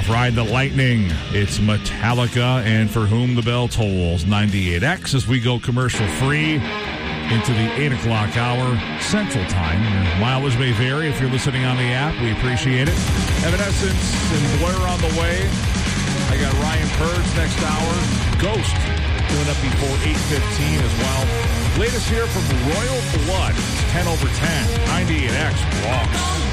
off Ride the Lightning. It's Metallica and For Whom the Bell Tolls. 98X as we go commercial free into the 8 o'clock hour Central Time. Your mileage may vary if you're listening on the app. We appreciate it. Evanescence and Blur on the way. I got Ryan Purge next hour. Ghost coming up before 8:15 as well. Latest here from Royal Blood. It's 10 over 10. 98X walks.